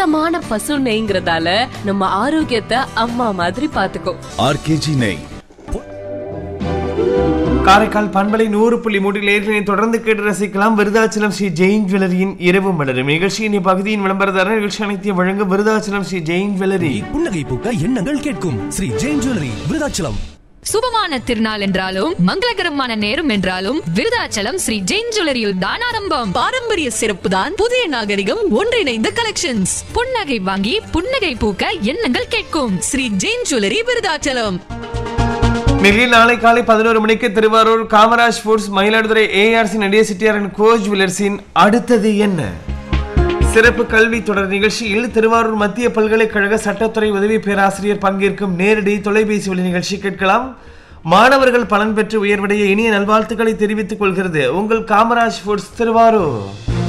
சுத்தமான பசு நெய்ங்கிறதால நம்ம ஆரோக்கியத்தை அம்மா மாதிரி பாத்துக்கும். ஆர்கேஜி நெய். காரைக்கால் பண்பலை 100.3 தொடர்ந்து கேட்டு ரசிக்கலாம். விருதாச்சலம் ஸ்ரீ ஜெயின் ஜுவல்லரியின் இரவு மலரும் நிகழ்ச்சியின் இப்பகுதியின் விளம்பரதாரர் நிகழ்ச்சி அனைத்தையும் வழங்க விருதாச்சலம் ஸ்ரீ ஜெயின் ஜுவல்லரி. புன்னகை பூக்க எண்ணங்கள் கேட்கும் ஸ்ரீ ஜெயின் ஜுவல்லரி விருதாச்சலம். சுபமான திருநாள் என்றாலும் மங்களகரமான நேரம் என்றாலும் விருதாச்சலம் ஸ்ரீ ஜெயின் ஜுவல்லரியில் தான் ஆரம்பம். பாரம்பரிய சிறப்பு தான் புதிய நாகரிகம் ஒன்றிணைந்த கலெக்ஷன்ஸ். புன்னகை வாங்கி புன்னகை பூக்க எண்ணங்கள் கேட்கும் ஸ்ரீ ஜெயின் ஜுவல்லரி விருதாச்சலம். நெல்லியில் நாளை காலை 11 மணிக்கு Thiruvarur Kamaraj foods, Mayiladuthurai ARC Natesa Chettiar and கோ ஜுவல்லர்ஸின் அடுத்தது என்ன சிறப்பு கல்வி தொடர் நிகழ்ச்சியில் திருவாரூர் மத்திய பல்கலைக்கழக சட்டத்துறை உதவி பேராசிரியர் பங்கேற்கும் நேரடி தொலைபேசி வழி நிகழ்ச்சி கேட்கலாம். மாணவர்கள் பலன் பெற்று உயர்வடைய இனிய நல்வாழ்த்துக்களை தெரிவித்துக் கொள்கிறது உங்கள் காமராஜ் ஃபுட்ஸ் திருவாரூர்.